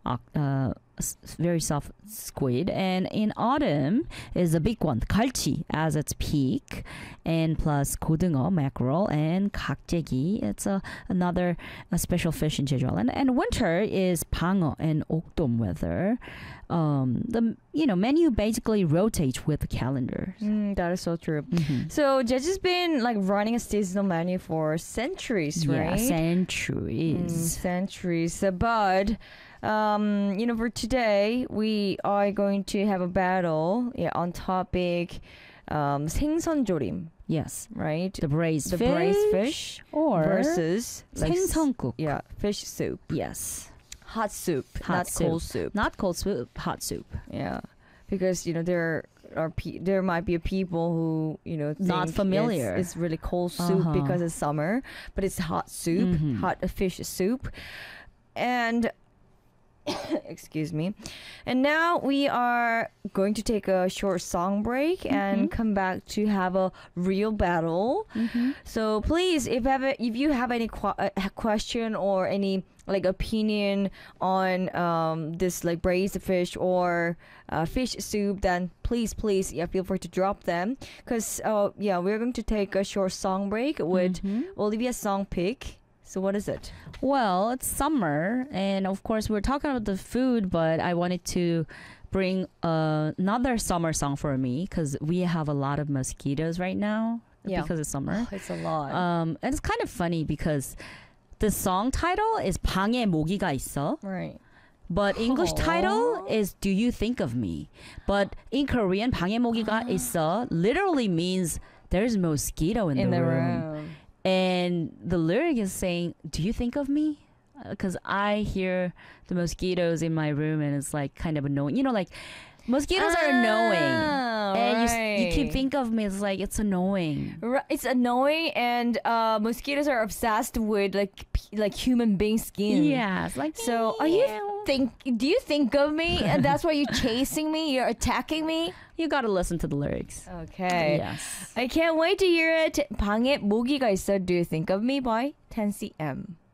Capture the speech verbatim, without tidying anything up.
uh, very soft squid. And in autumn is a big one, 갈치 as its peak, and plus 고등어, mackerel, and 각재기. It's a, another a special fish in Jeju. And, and winter is 방어 and 옥돔 weather. Um, the you know menu basically rotates with the calendar. Mm, that is so true. Mm-hmm. So Jeju's been like running a seasonal menu for centuries, Yeah, right? centuries. Mm, centuries. Uh, But um, you know, for today we are going to have a battle yeah, on topic um, 생선조림, Yes, right? the braised The fish, braised fish or versus like, s- 생선국. yeah, fish soup, Yes, hot soup, Hot not soup. cold soup. not cold soup, hot soup. Yeah, because you know there are pe- there might be people who you know Not think familiar. It's, it's really cold soup Uh-huh. because it's summer, but it's hot soup, Mhm. hot fish soup, and excuse me. And now we are going to take a short song break and Mhm. come back to have a real battle. Mm-hmm. So please, if ever if you have any qu- uh, question or any like opinion on um, this like braised fish or uh, fish soup, then please, please, yeah, feel free to drop them. Cause uh, yeah, we're going to take a short song break with Mhm. Olivia's song pick. So what is it? Well, it's summer, and of course, we're talking about the food, but I wanted to bring uh, another summer song for me because we have a lot of mosquitoes right now Yeah. because it's summer. It's a lot. Um, and it's kind of funny because the song title is 방에 모기가 있어, right. but English Aw. title is Do You Think of Me? But in Korean, 방에 모기가 있어 literally means there's mosquito in, In the, the room. room. And the lyric is saying, do you think of me? Because I hear the mosquitoes in my room and it's like kind of annoying. You know, like mosquitoes are annoying. Ah, And you, s- you keep right. think of me, it's like, it's annoying. Ri- It's annoying, and uh, mosquitoes are obsessed with like p- like human being skin. Yeah, it's like, So are you think? Do you think of me, and that's why you're chasing me? You're attacking me? you gotta listen to the lyrics. Okay. Yes. I can't wait to hear it. 방에 모기가 있어. Do you think of me by ten C M.